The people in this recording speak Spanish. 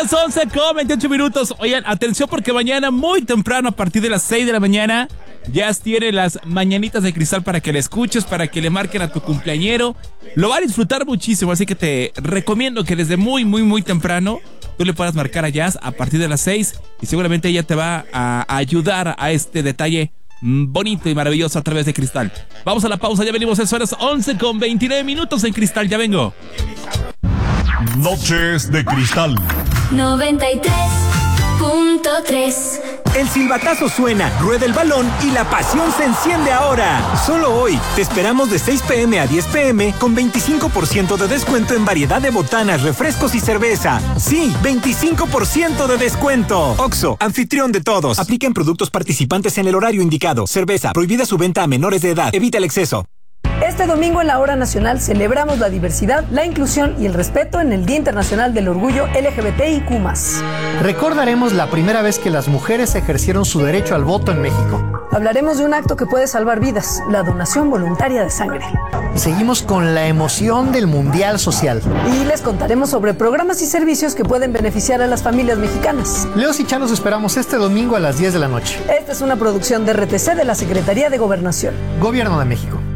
las 11:28. Oigan, atención porque mañana muy temprano, a partir de las 6 de la mañana, Jazz tiene las mañanitas de cristal para que le escuches, para que le marquen a tu cumpleañero. Lo va a disfrutar muchísimo, así que te recomiendo que desde muy temprano tú le puedas marcar a Jazz a partir de las 6 y seguramente ella te va a ayudar a este detalle bonito y maravilloso a través de Cristal. Vamos a la pausa, ya venimos. Eso es 11:29 en Cristal, ya vengo. Noches de Cristal 93.3. El silbatazo suena, rueda el balón y la pasión se enciende ahora. Solo hoy te esperamos de 6 p.m. a 10 p.m. con 25% de descuento en variedad de botanas, refrescos y cerveza. Sí, 25% de descuento. Oxxo, anfitrión de todos. Aplica en productos participantes en el horario indicado. Cerveza, prohibida su venta a menores de edad. Evita el exceso. Este domingo en la Hora Nacional celebramos la diversidad, la inclusión y el respeto en el Día Internacional del Orgullo LGBTIQ+. Recordaremos la primera vez que las mujeres ejercieron su derecho al voto en México. Hablaremos de un acto que puede salvar vidas, la donación voluntaria de sangre. Seguimos con la emoción del Mundial Social. Y les contaremos sobre programas y servicios que pueden beneficiar a las familias mexicanas. Leos y Chan los esperamos este domingo a las 10 de la noche. Esta es una producción de RTC de la Secretaría de Gobernación. Gobierno de México.